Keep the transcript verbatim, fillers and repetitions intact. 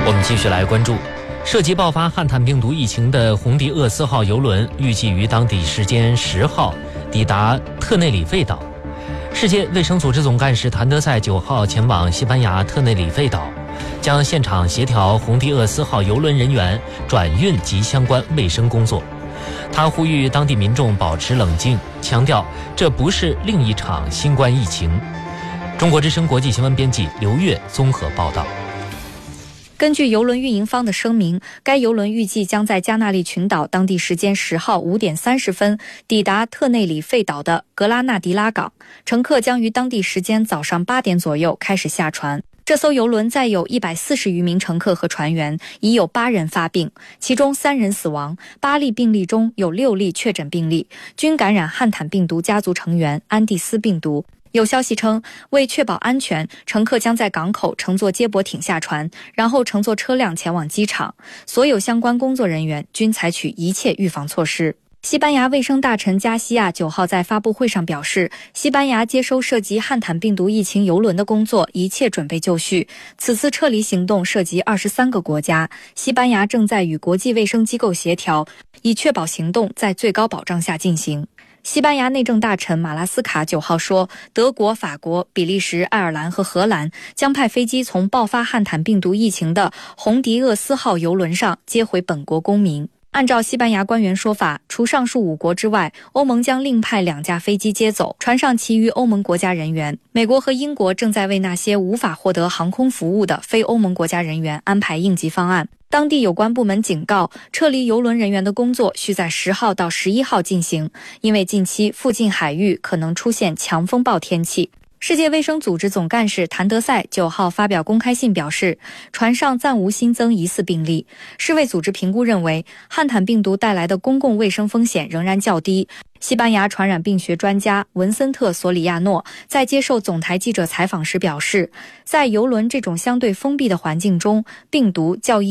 我们继续来关注涉及爆发汉坦病毒疫情的红迪厄斯号邮轮，预计于当地时间十号抵达特内里费岛。世界卫生组织总干事谭德赛九号前往西班牙特内里费岛，将现场协调红迪厄斯号邮轮人员转运及相关卫生工作。他呼吁当地民众保持冷静，强调这不是另一场新冠疫情。中国之声国际新闻编辑刘越综合报道。 根据邮轮运营方的声明，该邮轮预计将在加那利群岛当地时间十号五点三十分抵达特内里费岛的格拉纳迪拉港，乘客将于当地时间早上八点左右开始下船。这艘邮轮载有一百四十余名乘客和船员，已有八人发病，其中三人死亡，八例病例中有六例确诊病例，均感染汉坦病毒家族成员安地斯病毒。有消息称，为确保安全，乘客将在港口乘坐接驳艇下船，然后乘坐车辆前往机场。所有相关工作人员均采取一切预防措施。西班牙卫生大臣加西亚九号在发布会上表示，西班牙接收涉及汉坦病毒疫情邮轮的工作一切准备就绪。此次撤离行动涉及二十三个国家，西班牙正在与国际卫生机构协调，以确保行动在最高保障下进行。西班牙内政大臣马拉斯卡九号说，德国、法国、比利时、爱尔兰和荷兰将派飞机从爆发汉坦病毒疫情的红迪厄斯号邮轮上接回本国公民。按照西班牙官员说法，除上述五国之外，欧盟将另派两架飞机接走船上其余欧盟国家人员。美国和英国正在为那些无法获得航空服务的非欧盟国家人员安排应急方案。当地有关部门警告，撤离邮轮人员的工作需在十号到十一号进行，因为近期附近海域可能出现强风暴天气。世界卫生组织总干事谭德赛九号发表公开信表示，船上暂无新增疑似病例。世卫组织评估认为，汉坦病毒带来的公共卫生风险仍然较低。西班牙传染病学专家文森特·索里亚诺在接受总台记者采访时表示，在邮轮这种相对封闭的环境中，病毒较易